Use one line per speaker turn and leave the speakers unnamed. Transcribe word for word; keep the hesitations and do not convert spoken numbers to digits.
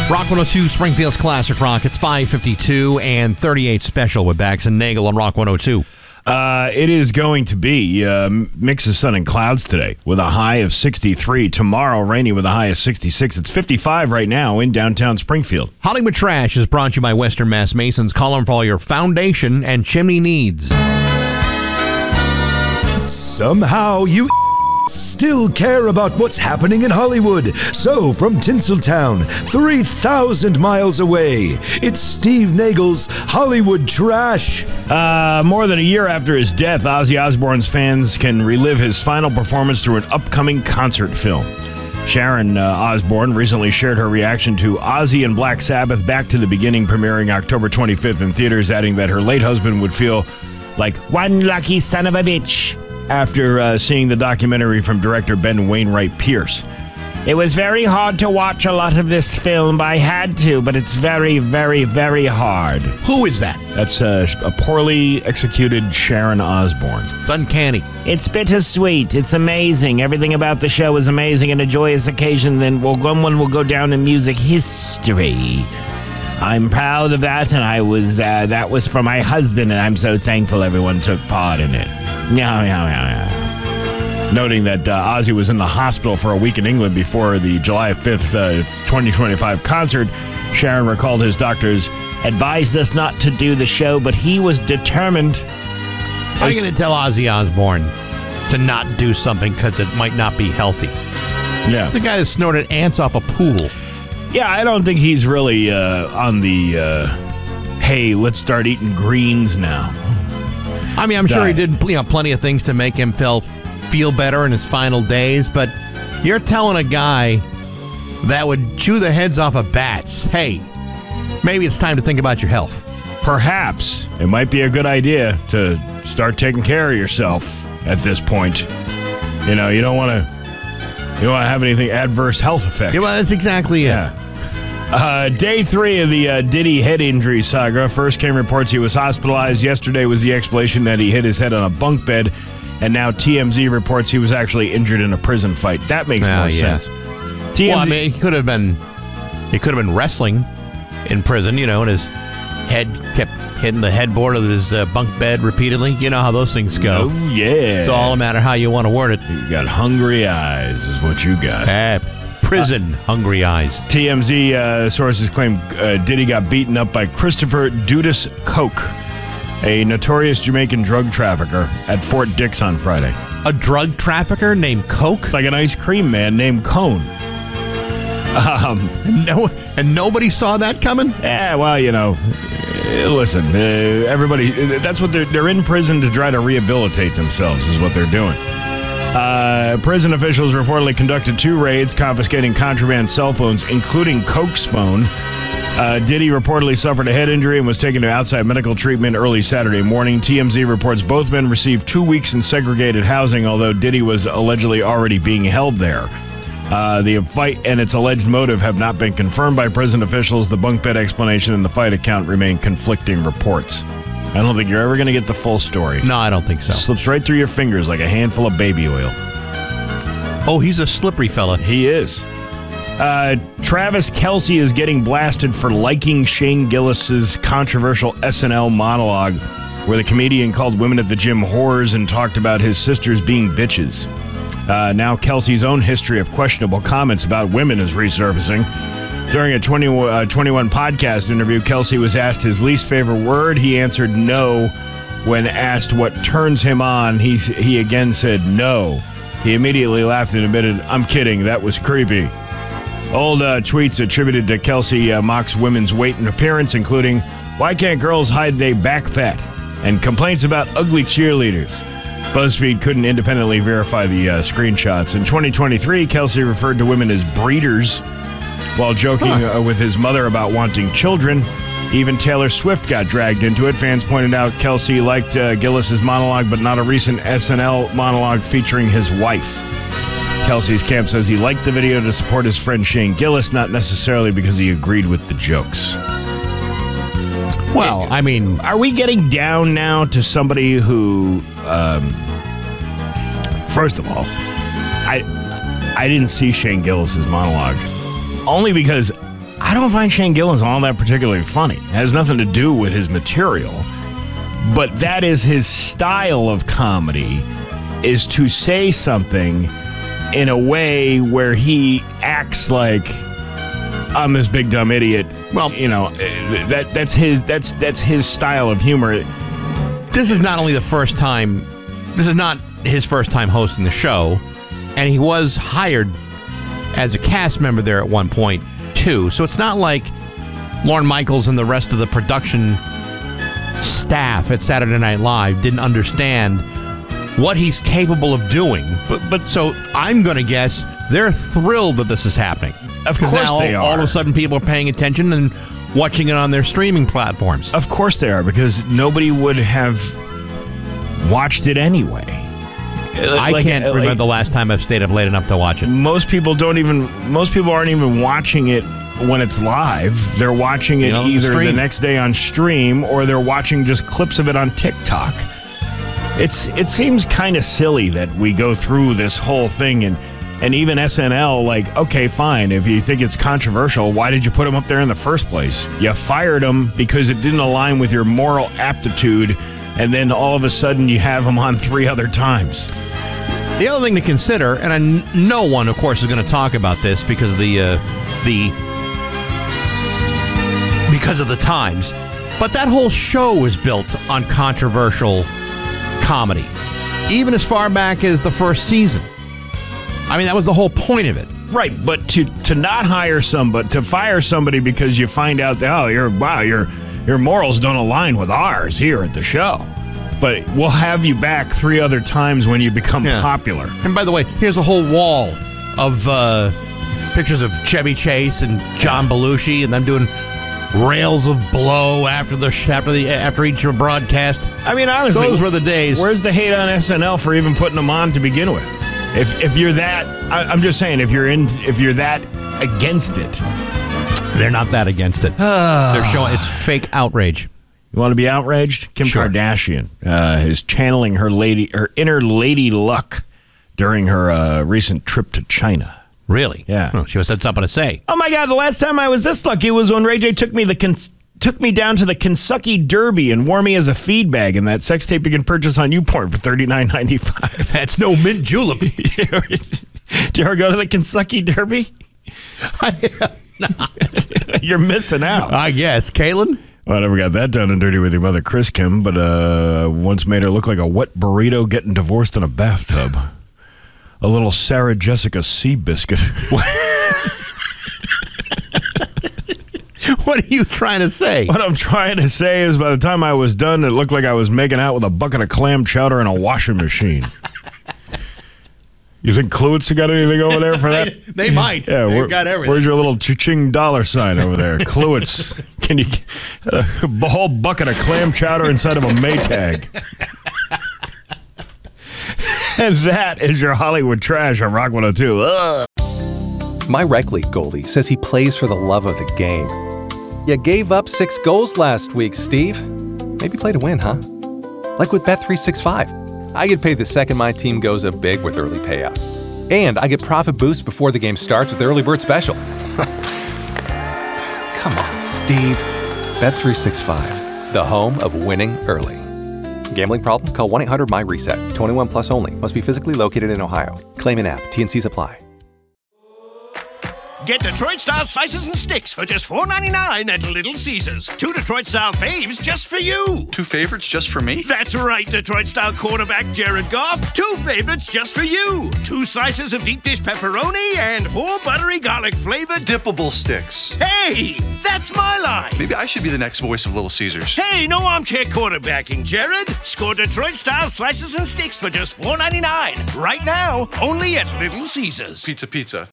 Rock one oh two, Springfield's Classic Rock. It's five fifty-two and thirty-eight special with Bax and Nagel on Rock one oh two.
Uh, it is going to be a uh, mix of sun and clouds today with a high of sixty-three. Tomorrow, rainy with a high of sixty-six. It's fifty-five right now in downtown Springfield.
Hollywood Trash is brought to you by Western Mass Masons. Call them for all your foundation and chimney needs.
Somehow you still care about what's happening in Hollywood. So, from Tinseltown, three thousand miles away, it's Steve Nagel's Hollywood Trash.
Uh, more than a year after his death, Ozzy Osbourne's fans can relive his final performance through an upcoming concert film. Sharon uh, Osbourne recently shared her reaction to Ozzy and Black Sabbath Back to the Beginning, premiering October twenty-fifth in theaters, adding that her late husband would feel like one lucky son of a bitch after uh, seeing the documentary from director Ben Wainwright Pierce. It was very hard to watch a lot of this film. I had to, but it's very, very, very hard.
Who is that?
That's uh, a poorly executed Sharon Osbourne.
It's uncanny.
It's bittersweet. It's amazing. Everything about the show is amazing and a joyous occasion. Then well, one will go down in music history. I'm proud of that, and I was uh, that was for my husband, and I'm so thankful everyone took part in it. Yeah, yeah, yeah, yeah. Noting that uh, Ozzy was in the hospital for a week in England before the July fifth, uh, twenty twenty-five concert, Sharon recalled his doctors advised us not to do the show, but he was determined.
How are you going to tell Ozzy Osbourne to not do something because it might not be healthy?
Yeah.
The guy that snorted ants off a pool.
Yeah, I don't think he's really uh, on the, uh, hey, let's start eating greens now.
I mean, I'm sure he
Diet.
did you know, plenty of things to make him feel, feel better in his final days, but you're telling a guy that would chew the heads off of bats, hey, maybe it's time to think about your health.
Perhaps it might be a good idea to start taking care of yourself at this point. You know, you don't want to you don't want to have anything adverse health effects.
Yeah, well, that's exactly it.
Yeah. Uh, day three of the uh, Diddy head injury saga. First came reports he was hospitalized. Yesterday was the explanation that he hit his head on a bunk bed. And now T M Z reports he was actually injured in a prison fight. That makes
Oh,
more
yeah.
sense. T M Z,
Well, I mean, he could have been he could have been wrestling in prison, you know, and his head kept hitting the headboard of his uh, bunk bed repeatedly. You know how those things go.
oh, yeah.
It's all a matter how you want to word it.
You got hungry eyes is what you got.
Uh, prison hungry eyes.
T M Z uh, sources claim uh, Diddy got beaten up by Christopher Dudas Coke, a notorious Jamaican drug trafficker, at Fort Dix on Friday.
A drug trafficker named Coke?
It's like an ice cream man named Cone. Um,
No, and nobody saw that coming?
yeah, well, you know, uh, listen, uh, everybody, uh, that's what they're, they're in prison to try to rehabilitate themselves is what they're doing. Uh, prison officials reportedly conducted two raids confiscating contraband cell phones, including Coke's phone. Uh, Diddy reportedly suffered a head injury and was taken to outside medical treatment early Saturday morning. T M Z reports both men received two weeks in segregated housing, although Diddy was allegedly already being held there. Uh, the fight and its alleged motive have not been confirmed by prison officials. The bunk bed explanation and the fight account remain conflicting reports. I don't think you're ever going to get the full story.
No, I don't think so.
Slips right through your fingers like a handful of baby oil.
Oh, he's a slippery fella.
He is. Uh, Travis Kelce is getting blasted for liking Shane Gillis's controversial S N L monologue where the comedian called women at the gym whores and talked about his sisters being bitches. Uh, now Kelce's own history of questionable comments about women is resurfacing. During a twenty, uh, twenty-one podcast interview, Kelce was asked his least favorite word. He answered no. When asked what turns him on, he, he again said no. He immediately laughed and admitted, "I'm kidding, that was creepy." Old uh, tweets attributed to Kelce uh, mocks women's weight and appearance, including, "Why can't girls hide they back fat?" and complaints about ugly cheerleaders. BuzzFeed couldn't independently verify the uh, screenshots. In twenty twenty-three, Kelce referred to women as breeders while joking huh. uh, with his mother about wanting children. Even Taylor Swift got dragged into it. Fans pointed out Kelce liked uh, Gillis's monologue, but not a recent S N L monologue featuring his wife. Kelce's camp says he liked the video to support his friend Shane Gillis, not necessarily because he agreed with the jokes.
Well, I mean,
are we getting down now to somebody who, um, first of all, I I didn't see Shane Gillis's monologue, only because I don't find Shane Gillis all that particularly funny. It has nothing to do with his material. But that is his style of comedy, is to say something in a way where he acts like, I'm this big dumb idiot. Well, you know, that that's his that's that's his style of humor.
This is not only the first time, this is not his first time hosting the show, and he was hired as a cast member there at one point, too. So it's not like Lorne Michaels and the rest of the production staff at Saturday Night Live didn't understand what he's capable of doing. But, but so I'm going to guess they're thrilled that this is happening.
Of course
now
they
all,
are.
all of a sudden people are paying attention and watching it on their streaming platforms.
Of course they are, because nobody would have watched it anyway.
I
like,
can't
like,
remember the last time I've stayed up late enough to watch it.
Most people don't even, most people aren't even watching it when it's live. They're watching it
You know,
either
stream.
the next day on stream, or they're watching just clips of it on TikTok. It's It seems kind of silly that we go through this whole thing, and, and even S N L, like, okay, fine, if you think it's controversial, why did you put him up there in the first place? You fired him because it didn't align with your moral aptitude, and then all of a sudden you have him on three other times.
The other thing to consider, and I kn- no one, of course, is going to talk about this because of the uh, the because of the times, but that whole show was built on controversial comedy, even as far back as the first season. I mean, that was the whole point of it.
Right, but to to not hire somebody, to fire somebody because you find out that, oh, your wow, your your morals don't align with ours here at the show. But we'll have you back three other times when you become
Yeah.
popular.
And by the way, here's a whole wall of uh, pictures of Chevy Chase and John Belushi, and them doing rails of blow after the after the after each broadcast.
I mean, honestly,
Those were the days.
Where's the hate on S N L for even putting them on to begin with? If if you're that, I, I'm just saying, if you're in, if you're that against it,
They're not that against it. They're showing it's fake outrage.
you want to be outraged? Kim
Sure.
Kardashian uh, is channeling her lady, her inner lady luck during her uh, recent trip to China.
Really?
Yeah.
Oh, she must have something to say.
Oh my God! The last time I was this lucky was when Ray J took me the Kens- took me down to the Kentucky Derby and wore me as a feed bag in that sex tape you can purchase on YouPorn for thirty-nine ninety-five.
That's no mint julep.
Did you ever go to the Kentucky Derby? You're missing out.
I guess. Kaylin?
Well, I never got that down and dirty with your mother, Chris Kim, but uh, once made her look like a wet burrito getting divorced in a bathtub. A little Sarah Jessica Seabiscuit.
What are you trying to say?
What I'm trying to say is by the time I was done, it looked like I was making out with a bucket of clam chowder and a washing machine. You think Cluets got anything over there for that?
They might.
Yeah,
They've
where-
got everything.
Where's your little cha-ching dollar sign over there? Cluets. Can you uh, a whole bucket of clam chowder inside of a Maytag? And that is your Hollywood trash on Rock one oh two. Ugh.
My rec league goalie says he plays for the love of the game. You gave up six goals last week, Steve. Maybe play to win, huh? Like with Bet three sixty-five. I get paid the second my team goes up big with early payout. And I get profit boost before the game starts with Early Bird Special. Come on, Steve. Bet three sixty-five, the home of winning early. Gambling problem? Call one eight hundred my reset. twenty-one plus only. Must be physically located in Ohio. Claim in app. T N Cs apply.
Get Detroit-style slices and sticks for just four ninety-nine at Little Caesars. Two Detroit-style faves just for you.
Two favorites just for me?
That's right, Detroit-style quarterback Jared Goff. Two favorites just for you. Two slices of deep dish pepperoni and four buttery garlic-flavored...
Dippable sticks.
Hey, that's my line.
Maybe I should be the next voice of Little Caesars.
Hey, no armchair quarterbacking, Jared. Score Detroit-style slices and sticks for just four ninety-nine. Right now, only at Little Caesars.
Pizza, pizza.